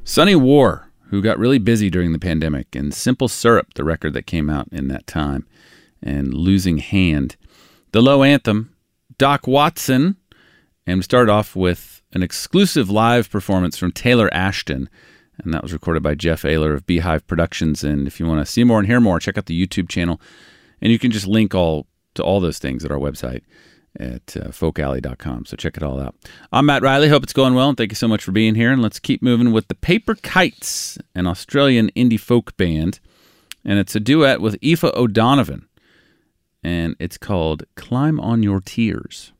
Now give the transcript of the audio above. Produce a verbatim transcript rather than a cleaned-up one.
Sonny War, who got really busy during the pandemic, and Simple Syrup, the record that came out in that time, and Losing Hand. The Low Anthem, Doc Watson, and we started off with an exclusive live performance from Taylor Ashton, and that was recorded by Jeff Ayler of Beehive Productions. And if you want to see more and hear more, check out the YouTube channel, and you can just link all to all those things at our website at uh, folk alley dot com, so check it all out. I'm Matt Riley. Hope it's going well, and thank you so much for being here. And let's keep moving with the Paper Kites, an Australian indie folk band, and it's a duet with Aoife O'Donovan, and it's called Climb on Your Tears.